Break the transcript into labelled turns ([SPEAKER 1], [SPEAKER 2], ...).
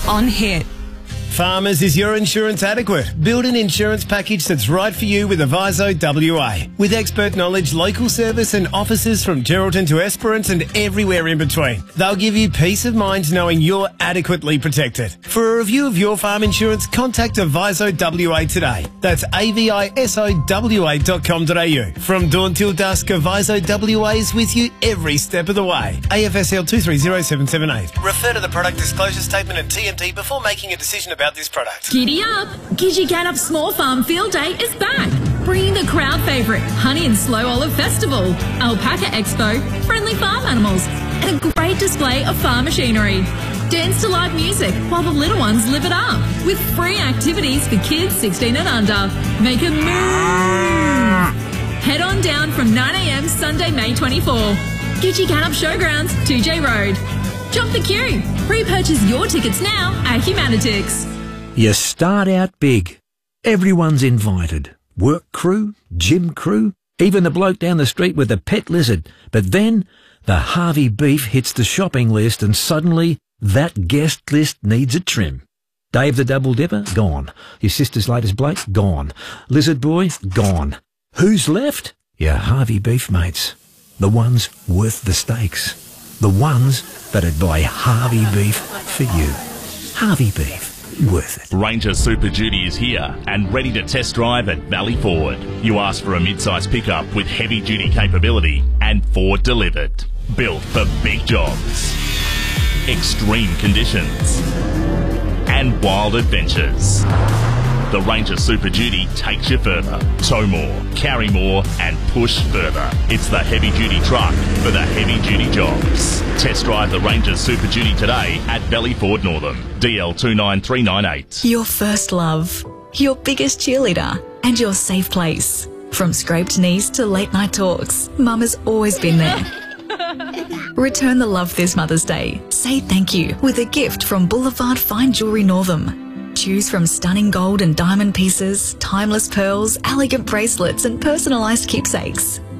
[SPEAKER 1] on Hit.
[SPEAKER 2] Farmers, is your insurance adequate? Build an insurance package that's right for you with Aviso WA. With expert knowledge, local service and offices from Geraldton to Esperance and everywhere in between. They'll give you peace of mind knowing you're adequately protected. For a review of your farm insurance, contact Aviso WA today. That's avisowa.com.au. From dawn till dusk, Aviso WA is with you every step of the way. AFSL 230778. Refer to the product disclosure statement and TMT before making a decision about this product.
[SPEAKER 3] Giddy up! Gidgee Gaddup Small Farm Field Day is back, bringing the crowd favourite Honey and Slow Olive Festival, Alpaca Expo, friendly farm animals, and a great display of farm machinery. Dance to live music while the little ones live it up, with free activities for kids 16 and under. Make a move! Head on down from 9 a.m. Sunday, May 24. Gidgee Gaddup Showgrounds, 2J Road. Jump the queue. Pre-purchase your tickets now at Humanitix.
[SPEAKER 4] You start out big. Everyone's invited. Work crew, gym crew, even the bloke down the street with the pet lizard. But then the Harvey beef hits the shopping list and suddenly that guest list needs a trim. Dave the Double Dipper, gone. Your sister's latest Blake, gone. Lizard Boy, gone. Who's left? Your Harvey beef mates. The ones worth the stakes. The ones that'd buy Harvey beef for you. Harvey beef. Worth it.
[SPEAKER 5] Ranger Super Duty is here and ready to test drive at Valley Ford. You asked for a mid-size pickup with heavy-duty capability and Ford delivered. Built for big jobs, extreme conditions and wild adventures. The Ranger Super Duty takes you further. Tow more, carry more and push further. It's the heavy-duty truck for the heavy-duty jobs. Test drive the Ranger Super Duty today at Valley Ford Northam. DL 29398.
[SPEAKER 6] Your first love, your biggest cheerleader and your safe place. From scraped knees to late night talks, Mum has always been there. Return the love this Mother's Day. Say thank you with a gift from Boulevard Fine Jewellery Northam. Choose from stunning gold and diamond pieces, timeless pearls, elegant bracelets and personalised keepsakes.